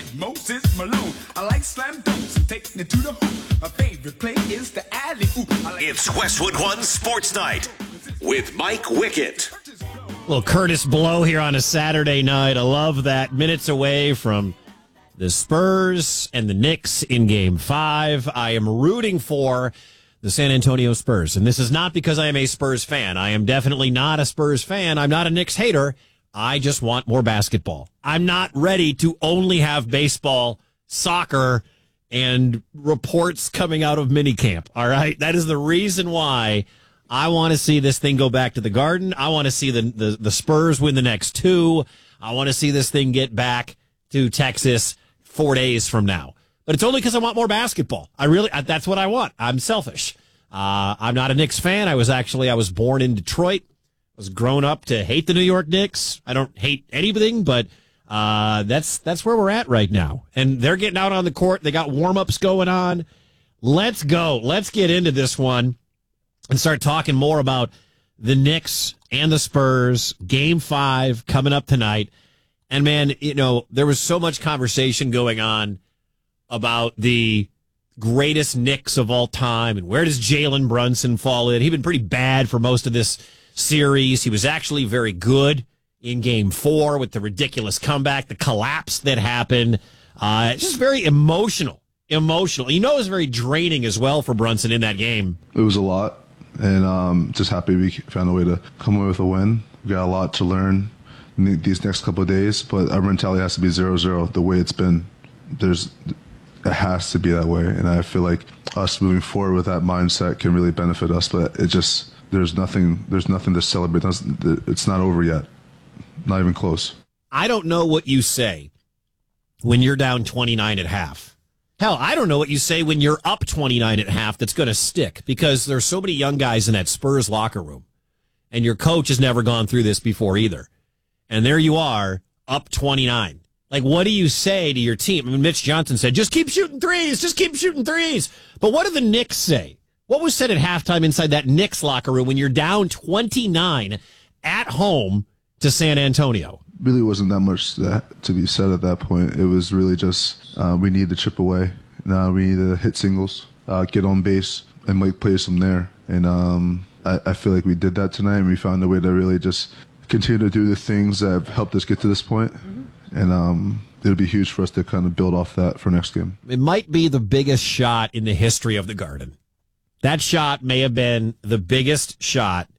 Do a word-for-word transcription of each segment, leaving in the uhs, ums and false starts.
Moses Malone. I like slam dunks and taking it to the hoop. My favorite play is the alley-oop. Like it's Westwood One Sports Night with Mike Wickett. Little Curtis Blow here on a Saturday night. I love that. Minutes away from the Spurs and the Knicks in Game five. I am rooting for the San Antonio Spurs. And this is not because I am a Spurs fan. I am definitely not a Spurs fan. I'm not a Knicks hater. I just want more basketball. I'm not ready to only have baseball, soccer, and reports coming out of minicamp. All right? That is the reason why I want to see this thing go back to the Garden. I want to see the, the, the Spurs win the next two. I want to see this thing get back to Texas four days from now. But it's only because I want more basketball. I really, that's what I want. I'm selfish. Uh, I'm not a Knicks fan. I was actually, I was born in Detroit. I was grown up to hate the New York Knicks. I don't hate anything, but uh, that's that's where we're at right now. And they're getting out on the court. They got warm-ups going on. Let's go. Let's get into this one and start talking more about the Knicks and the Spurs. Game five coming up tonight. And, man, you know, there was so much conversation going on about the greatest Knicks of all time and where does Jalen Brunson fall in. He'd been pretty bad for most of this series. He was actually very good in game four with the ridiculous comeback, the collapse that happened. Uh, just very emotional, emotional. You know, it was very draining as well for Brunson in that game. It was a lot, and um, just happy we found a way to come away with a win. We got a lot to learn in these next couple of days, but our mentality has to be zero zero the way it's been. There's It has to be that way, and I feel like us moving forward with that mindset can really benefit us. But it just there's nothing there's nothing to celebrate. It's not over yet, not even close. I don't know what you say when you're down twenty-nine at half. Hell, I don't know what you say when you're up twenty-nine at half. That's going to stick because there's so many young guys in that Spurs locker room, and your coach has never gone through this before either. And there you are, up twenty-nine. Like, what do you say to your team? I mean, Mitch Johnson said, just keep shooting threes, just keep shooting threes. But what do the Knicks say? What was said at halftime inside that Knicks locker room when you're down twenty-nine at home to San Antonio? Really wasn't that much that, to be said at that point. It was really just uh, we need to chip away. Now we need to hit singles, uh, get on base, and make plays from there. And um, I, I feel like we did that tonight, and we found a way to really just continue to do the things that have helped us get to this point. Mm-hmm. And um, it'll be huge for us to kind of build off that for next game. It might be the biggest shot in the history of the Garden. That shot may have been the biggest shot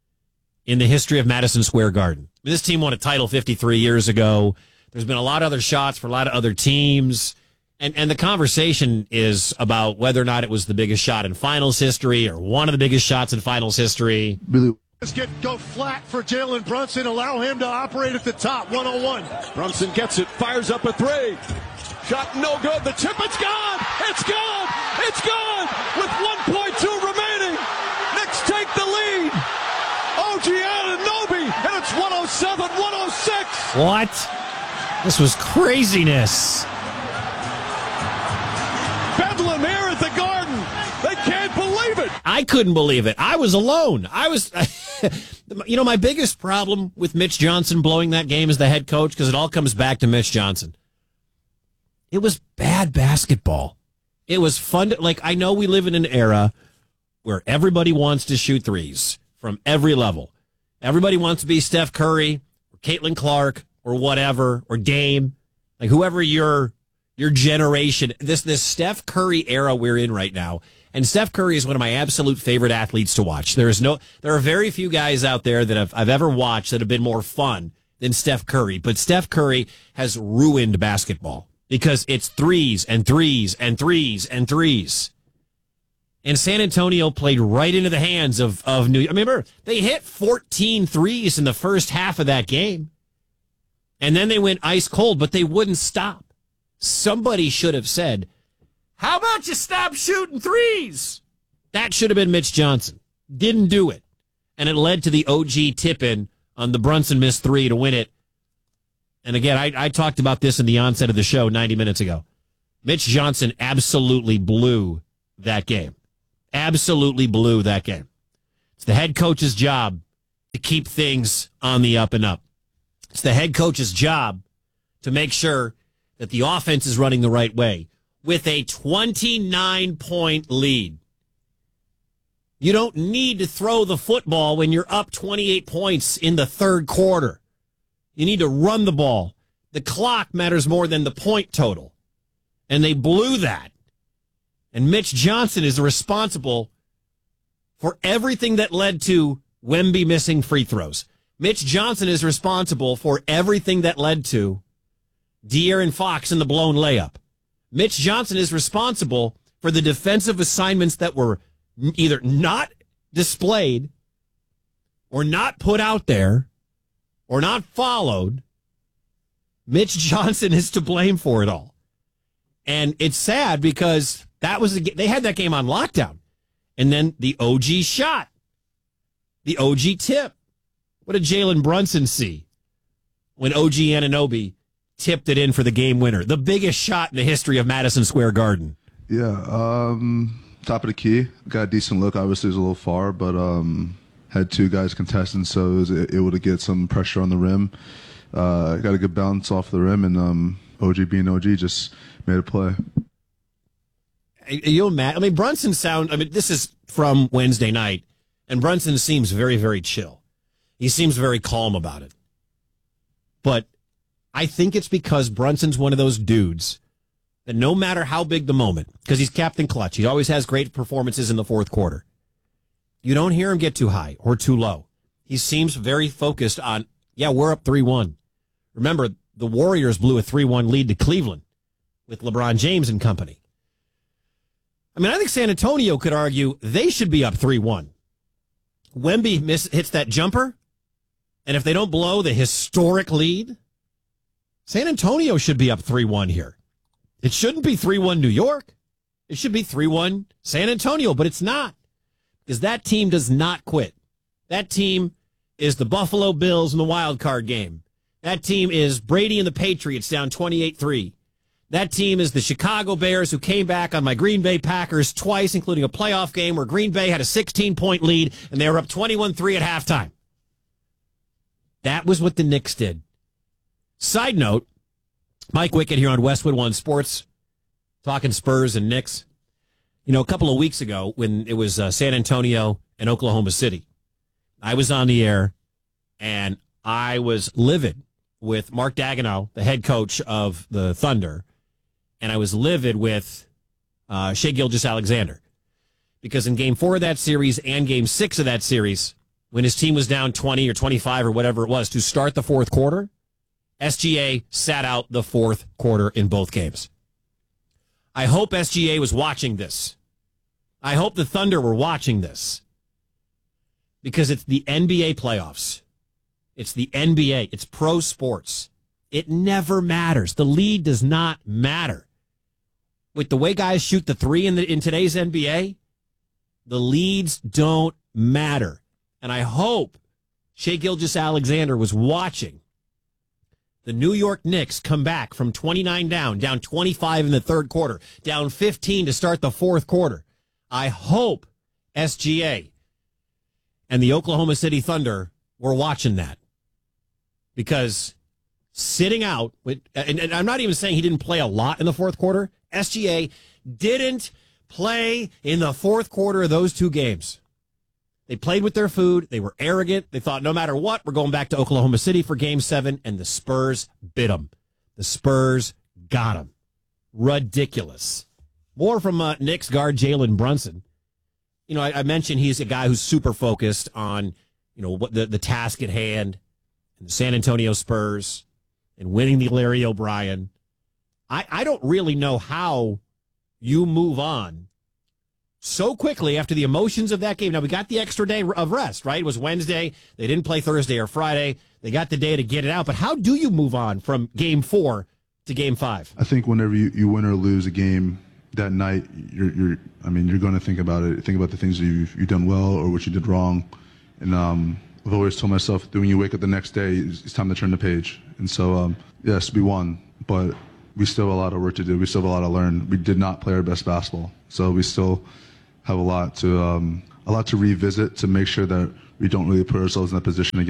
in the history of Madison Square Garden. I mean, this team won a title fifty-three years ago. There's been a lot of other shots for a lot of other teams. And, and the conversation is about whether or not it was the biggest shot in finals history or one of the biggest shots in finals history. Really. Let's get go flat for Jalen Brunson. Allow him to operate at the top. one oh one. Brunson gets it. Fires up a three. Shot no good. The tip. It's gone. It's gone. It's gone. With one point two remaining. Knicks take the lead. O G Anunoby. And it's one oh seven one oh six. What? This was craziness. Bedlam here at the Garden. They can't believe it. I couldn't believe it. I was alone. I was, you know, my biggest problem with Mitch Johnson blowing that game as the head coach, because it all comes back to Mitch Johnson. It was bad basketball. It was fun. To, like, I know we live in an era where everybody wants to shoot threes from every level. Everybody wants to be Steph Curry or Caitlin Clark or whatever, or Dame, like whoever your, your generation, this, this Steph Curry era we're in right now. And Steph Curry is one of my absolute favorite athletes to watch. There is no, there are very few guys out there that I've, I've ever watched that have been more fun than Steph Curry. But Steph Curry has ruined basketball because it's threes and threes and threes and threes. And San Antonio played right into the hands of, of New York. I remember they hit fourteen threes in the first half of that game. And then they went ice cold, but they wouldn't stop. Somebody should have said, how about you stop shooting threes? That should have been Mitch Johnson. Didn't do it. And it led to the O G tip-in on the Brunson missed three to win it. And again, I, I talked about this in the onset of the show ninety minutes ago. Mitch Johnson absolutely blew that game. Absolutely blew that game. It's the head coach's job to keep things on the up and up. It's the head coach's job to make sure that the offense is running the right way with a twenty-nine point lead. You don't need to throw the football when you're up twenty-eight points in the third quarter. You need to run the ball. The clock matters more than the point total. And they blew that. And Mitch Johnson is responsible for everything that led to Wemby missing free throws. Mitch Johnson is responsible for everything that led to De'Aaron Fox in the blown layup. Mitch Johnson is responsible for the defensive assignments that were either not displayed or not put out there or not followed. Mitch Johnson is to blame for it all. And it's sad because that was a, they had that game on lockdown. And then the O G shot. The O G tip. What did Jalen Brunson see when O G Anunoby tipped it in for the game winner? The biggest shot in the history of Madison Square Garden. Yeah, um, top of the key. Got a decent look. Obviously, it was a little far, but um, had two guys contesting, so it was able to get some pressure on the rim. Uh, got a good bounce off the rim, and um, O G being O G just made a play. Are you mad? I mean, Brunson sound. I mean, this is from Wednesday night, and Brunson seems very, very chill. He seems very calm about it. But I think it's because Brunson's one of those dudes that no matter how big the moment, because he's Captain Clutch, he always has great performances in the fourth quarter. You don't hear him get too high or too low. He seems very focused on, yeah, we're up three one. Remember, the Warriors blew a three one lead to Cleveland with LeBron James and company. I mean, I think San Antonio could argue they should be up three one. Wemby miss, hits that jumper, and if they don't blow the historic lead, San Antonio should be up three one here. It shouldn't be three one New York. It should be three one San Antonio, but it's not, because that team does not quit. That team is the Buffalo Bills in the wild card game. That team is Brady and the Patriots down twenty-eight three. That team is the Chicago Bears, who came back on my Green Bay Packers twice, including a playoff game where Green Bay had a sixteen point lead, and they were up twenty-one three at halftime. That was what the Knicks did. Side note, Mike Wickett here on Westwood One Sports, talking Spurs and Knicks. You know, a couple of weeks ago when it was uh, San Antonio and Oklahoma City, I was on the air, and I was livid with Mark Daigneault, the head coach of the Thunder, and I was livid with uh, Shai Gilgeous-Alexander, because in game four of that series and game six of that series, when his team was down twenty or twenty-five or whatever it was to start the fourth quarter, S G A sat out the fourth quarter in both games. I hope S G A was watching this. I hope the Thunder were watching this, because it's the N B A playoffs. It's the N B A. It's pro sports. It never matters. The lead does not matter. With the way guys shoot the three in, the, in today's N B A, the leads don't matter. And I hope Shai Gilgeous-Alexander was watching the New York Knicks come back from twenty-nine down, down twenty-five in the third quarter, down fifteen to start the fourth quarter. I hope S G A and the Oklahoma City Thunder were watching that. Because sitting out, with, and, and I'm not even saying he didn't play a lot in the fourth quarter. S G A didn't play in the fourth quarter of those two games. They played with their food. They were arrogant. They thought no matter what, we're going back to Oklahoma City for game seven, and the Spurs bit them. The Spurs got them. Ridiculous. More from uh, Knicks guard Jalen Brunson. You know, I, I mentioned he's a guy who's super focused on, you know, what the, the task at hand, and the San Antonio Spurs, and winning the Larry O'Brien. I, I don't really know how you move on so quickly after the emotions of that game. Now, we got the extra day of rest, right? It was Wednesday. They didn't play Thursday or Friday. They got the day to get it out. But how do you move on from game four to game five? I think whenever you, you win or lose a game that night, you're, you're I mean, you're going to think about it. Think about the things that you've, you've done well or what you did wrong. And um, I've always told myself that when you wake up the next day, it's, it's time to turn the page. And so, um, yes, we won, but we still have a lot of work to do. We still have a lot to learn. We did not play our best basketball. So we still have a lot to um, a lot to revisit to make sure that we don't really put ourselves in that position again.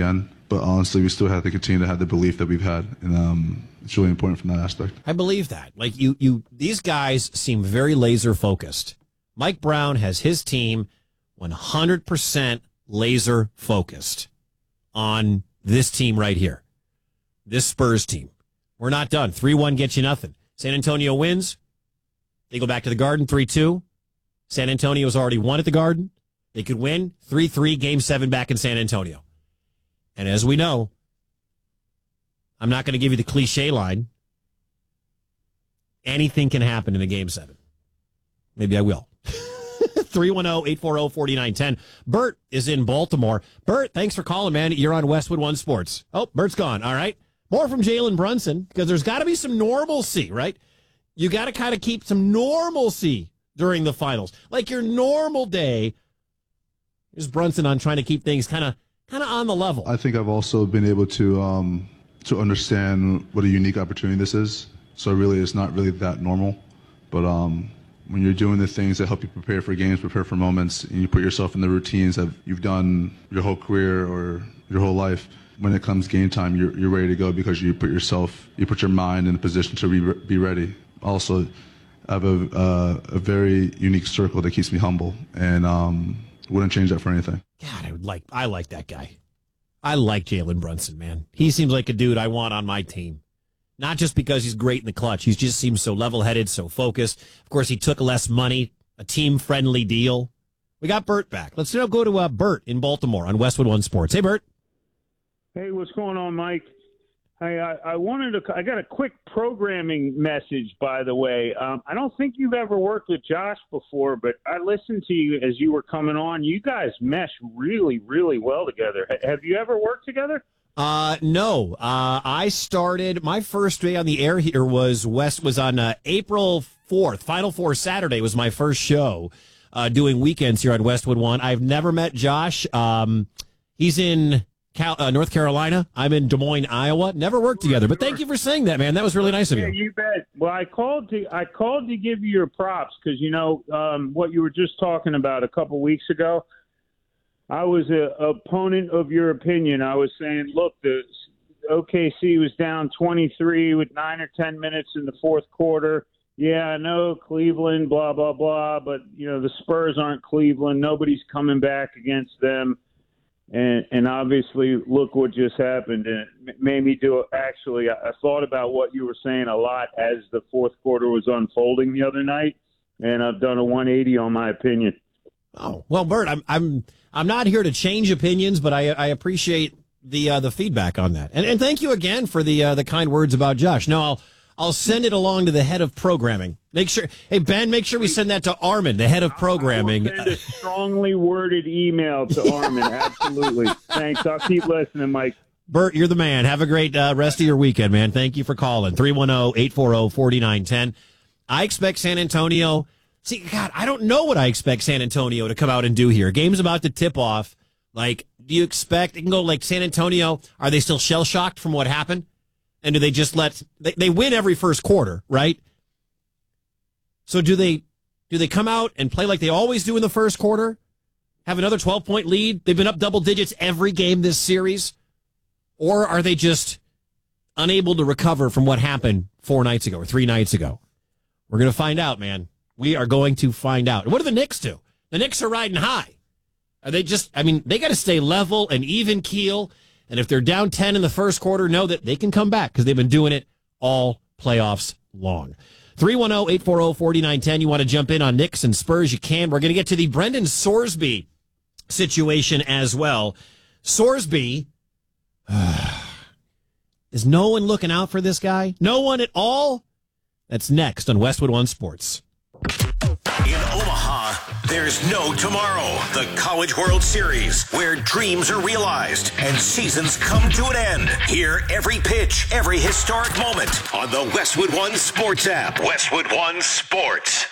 but honestly, we still have to continue to have the belief that we've had, and um, it's really important from that aspect. I believe that. Like you, you, these guys seem very laser focused. Mike Brown has his team one hundred percent laser focused on this team right here, this Spurs team. We're not done. three one gets you nothing. San Antonio wins. They go back to the Garden three two. San Antonio's already won at the Garden. They could win three three, game seven back in San Antonio. And as we know, I'm not going to give you the cliche line. Anything can happen in a game seven. Maybe I will. three one zero, eight four zero, four nine one zero. Bert is in Baltimore. Bert, thanks for calling, man. You're on Westwood One Sports. Oh, Bert's gone. All right. More from Jalen Brunson, because there's got to be some normalcy, right? You got to kind of keep some normalcy during the finals. Like your normal day. Here's Brunson on trying to keep things kind of kind of on the level. I think I've also been able to um, to understand what a unique opportunity this is. So really, it's not really that normal. But um, when you're doing the things that help you prepare for games, prepare for moments, and you put yourself in the routines that you've done your whole career or your whole life, when it comes game time, you're you're ready to go because you put yourself, you put your mind in a position to re- be ready. Also, I have a uh, a very unique circle that keeps me humble, and um, wouldn't change that for anything. God, I would like I like that guy. I like Jalen Brunson, man. He seems like a dude I want on my team. Not just because he's great in the clutch. He just seems so level-headed, so focused. Of course, he took less money, a team-friendly deal. We got Bert back. Let's now go to uh, Bert in Baltimore on Westwood One Sports. Hey, Bert. Hey, what's going on, Mike? Hey, I, I wanted to. I got a quick programming message, by the way. Um, I don't think you've ever worked with Josh before, but I listened to you as you were coming on. You guys mesh really, really well together. H- have you ever worked together? Uh, no. Uh, I started, my first day on the air here was West was on uh, April fourth. Final Four Saturday was my first show uh, doing weekends here on Westwood One. I've never met Josh. Um, he's in Cal- uh, North Carolina. I'm in Des Moines, Iowa. Never worked together, but thank you for saying that, man. That was really nice of you. Yeah, you bet. Well, I called to I called to give you your props because you know um, what you were just talking about a couple weeks ago. I was a opponent of your opinion. I was saying, look, the O K C was down twenty-three with nine or ten minutes in the fourth quarter. Yeah, I know Cleveland, blah blah blah, but you know the Spurs aren't Cleveland. Nobody's coming back against them. And, and obviously, look what just happened. And it made me do it. Actually, I, I thought about what you were saying a lot as the fourth quarter was unfolding the other night, and I've done a one eighty on my opinion. Oh well, Bert, I'm I'm I'm not here to change opinions, but I I appreciate the uh, the feedback on that, and and thank you again for the uh, the kind words about Josh. No, I'll I'll send it along to the head of programming. Make sure, hey, Ben, make sure we send that to Armin, the head of programming. I will send a strongly worded email to Armin. Absolutely. Thanks. I'll keep listening, Mike. Bert, you're the man. Have a great uh, rest of your weekend, man. Thank you for calling. three one zero, eight four zero, four nine one zero. I expect San Antonio. See, God, I don't know what I expect San Antonio to come out and do here. Game's about to tip off. Like, do you expect it can go like San Antonio? Are they still shell-shocked from what happened? And do they just let they, they win every first quarter, right? So do they do they come out and play like they always do in the first quarter? Have another twelve-point lead? They've been up double digits every game this series? Or are they just unable to recover from what happened four nights ago or three nights ago? We're going to find out, man. We are going to find out. What do the Knicks do? The Knicks are riding high. Are they just, I mean, they got to stay level and even keel. And if they're down ten in the first quarter, know that they can come back because they've been doing it all playoffs long. three one zero, eight four zero, four nine one zero. You want to jump in on Knicks and Spurs, you can. We're going to get to the Brendan Sorsby situation as well. Sorsby, is no one looking out for this guy? No one at all? That's next on Westwood One Sports. In Omaha, there's no tomorrow. The College World Series, where dreams are realized and seasons come to an end. Hear every pitch, every historic moment on the Westwood One Sports app. Westwood One Sports.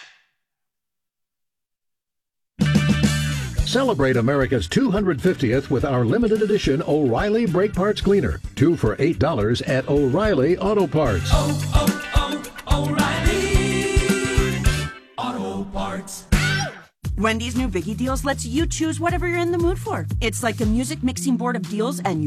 Celebrate America's two hundred fiftieth with our limited edition O'Reilly Brake Parts Cleaner. Two for eight dollars at O'Reilly Auto Parts. Oh, oh, oh, O'Reilly Auto Parts. Wendy's new Biggie Deals lets you choose whatever you're in the mood for. It's like a music mixing board of deals, and